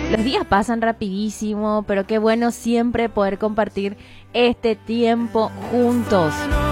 Los días pasan rapidísimo, pero qué bueno siempre poder compartir este tiempo juntos.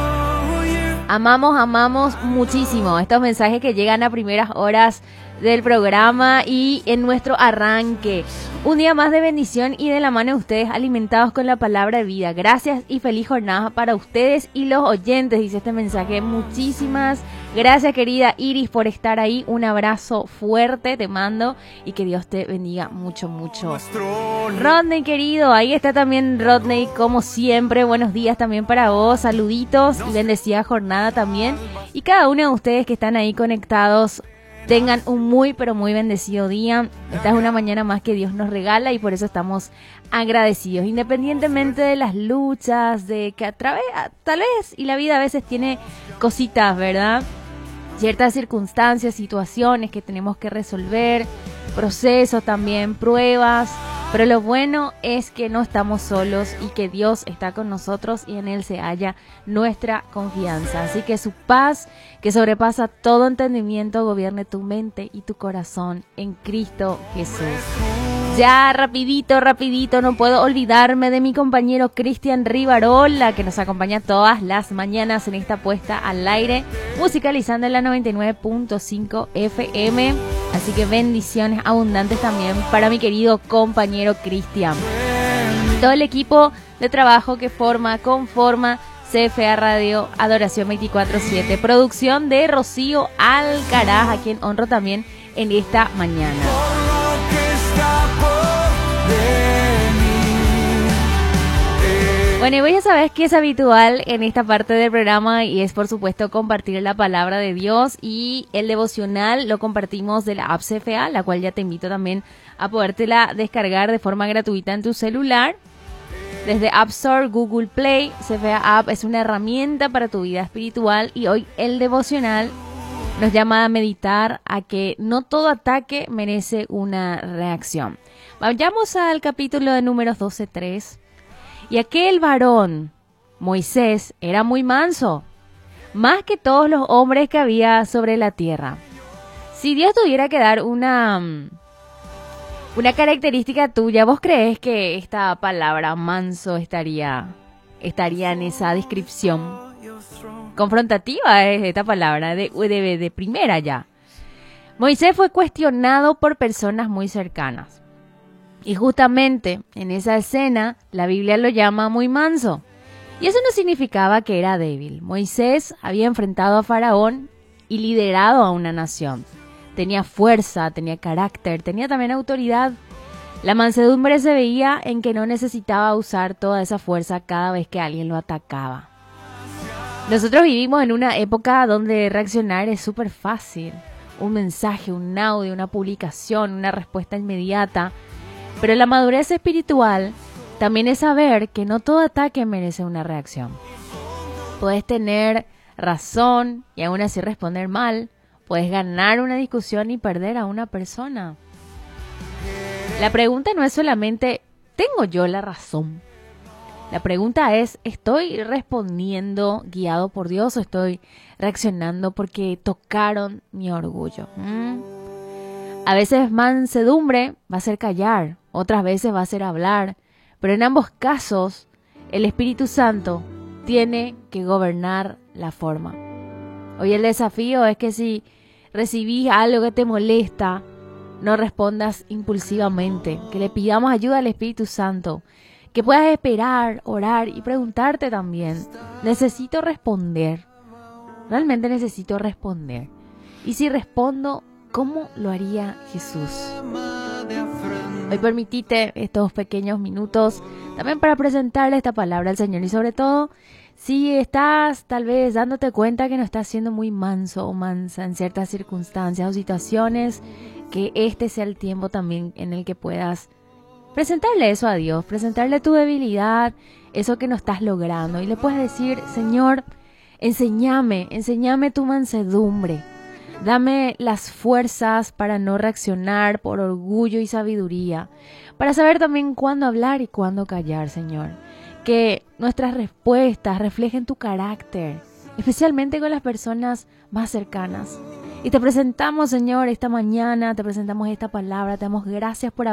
Amamos muchísimo estos mensajes que llegan a primeras horas del programa y en nuestro arranque. Un día más de bendición y de la mano de ustedes, alimentados con la palabra de vida. Gracias y feliz jornada para ustedes y los oyentes, dice este mensaje. Muchísimas gracias, querida Iris, por estar ahí. Un abrazo fuerte te mando y que Dios te bendiga mucho. Rodney, querido, ahí está también Rodney, como siempre. Buenos días también para vos, saluditos y bendecida jornada también. Y cada uno de ustedes que están ahí conectados, tengan un muy bendecido día. Esta es una mañana más que Dios nos regala y por eso estamos agradecidos. Independientemente de las luchas, de que tal vez, y la vida a veces tiene cositas, ¿verdad? Ciertas circunstancias, situaciones que tenemos que resolver, procesos también, pruebas. Pero lo bueno es que no estamos solos y que Dios está con nosotros y en Él se halla nuestra confianza. Así que su paz, que sobrepasa todo entendimiento, gobierne tu mente y tu corazón en Cristo Jesús. Ya rapidito, no puedo olvidarme de mi compañero Cristian Rivarola, que nos acompaña todas las mañanas en esta puesta al aire, musicalizando en la 99.5 FM. Así que bendiciones abundantes también para mi querido compañero Cristian. Todo el equipo de trabajo que conforma CFA Radio Adoración 24/7. Producción de Rocío Alcaraz, a quien honro también en esta mañana. Bueno, y vos ya sabés que es habitual en esta parte del programa y es por supuesto compartir la palabra de Dios, y el devocional lo compartimos de la app CFA, la cual ya te invito también a podértela descargar de forma gratuita en tu celular. Desde App Store, Google Play, CFA App es una herramienta para tu vida espiritual, y hoy el devocional nos llama a meditar a que no todo ataque merece una reacción. Vayamos al capítulo de Números 12:3. Y aquel varón, Moisés, era muy manso, más que todos los hombres que había sobre la tierra. Si Dios tuviera que dar una característica tuya, ¿vos crees que esta palabra manso estaría en esa descripción? Confrontativa es esta palabra, de primera ya. Moisés fue cuestionado por personas muy cercanas. Y justamente en esa escena la Biblia lo llama muy manso. Y eso no significaba que era débil. Moisés había enfrentado a Faraón y liderado a una nación. Tenía fuerza, tenía carácter, tenía también autoridad. La mansedumbre se veía en que no necesitaba usar toda esa fuerza cada vez que alguien lo atacaba. Nosotros vivimos en una época donde reaccionar es súper fácil. Un mensaje, un audio, una publicación, una respuesta inmediata. Pero la madurez espiritual también es saber que no todo ataque merece una reacción. Puedes tener razón y aún así responder mal. Puedes ganar una discusión y perder a una persona. La pregunta no es solamente, ¿tengo yo la razón? La pregunta es, ¿estoy respondiendo guiado por Dios o estoy reaccionando porque tocaron mi orgullo? A veces mansedumbre va a ser callar, otras veces va a ser hablar, pero en ambos casos el Espíritu Santo tiene que gobernar la forma. Hoy el desafío es que si recibís algo que te molesta, no respondas impulsivamente, que le pidamos ayuda al Espíritu Santo, que puedas esperar, orar y preguntarte también, necesito responder, realmente necesito responder. Y si respondo, ¿cómo lo haría Jesús? Hoy permitite estos pequeños minutos también para presentarle esta palabra al Señor. Y sobre todo, si estás tal vez dándote cuenta que no estás siendo muy manso o mansa en ciertas circunstancias o situaciones, que este sea el tiempo también en el que puedas presentarle eso a Dios, presentarle tu debilidad, eso que no estás logrando. Y le puedes decir, Señor, enséñame tu mansedumbre. Dame las fuerzas para no reaccionar por orgullo y sabiduría, para saber también cuándo hablar y cuándo callar, Señor. Que nuestras respuestas reflejen tu carácter, especialmente con las personas más cercanas. Y te presentamos, Señor, esta mañana, te presentamos esta palabra, te damos gracias por